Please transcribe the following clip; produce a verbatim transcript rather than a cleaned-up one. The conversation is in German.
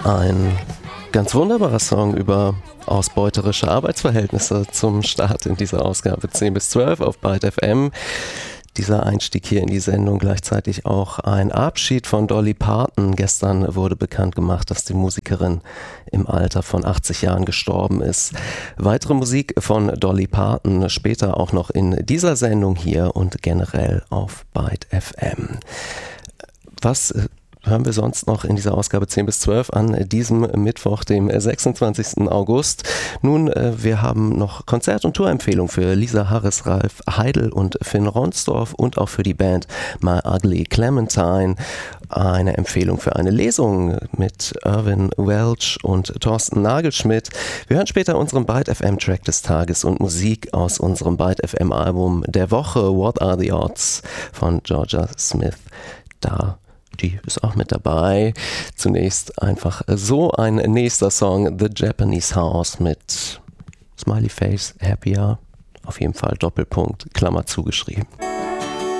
Ein ganz wunderbarer Song über ausbeuterische Arbeitsverhältnisse zum Start in dieser Ausgabe zehn bis zwölf auf Byte F M. Dieser Einstieg hier in die Sendung gleichzeitig auch ein Abschied von Dolly Parton. Gestern wurde bekannt gemacht, dass die Musikerin im Alter von achtzig Jahren gestorben ist. Weitere Musik von Dolly Parton später auch noch in dieser Sendung hier und generell auf Byte F M. Was hören wir sonst noch in dieser Ausgabe zehn bis zwölf an diesem Mittwoch, dem sechsundzwanzigsten August? Nun, äh, wir haben noch Konzert- und Tourempfehlung für Lisa Harris, Ralf Heidel und Finn Ronsdorf und auch für die Band My Ugly Clementine. Eine Empfehlung für eine Lesung mit Irvin Welch und Thorsten Nagelschmidt. Wir hören später unseren Byte F M Track des Tages und Musik aus unserem Byte F M Album der Woche What Are the Odds von Georgia Smith. Da Die ist auch mit dabei. Zunächst einfach so ein nächster Song, The Japanese House mit Smiley Face, Happier, auf jeden Fall Doppelpunkt, Klammer zugeschrieben.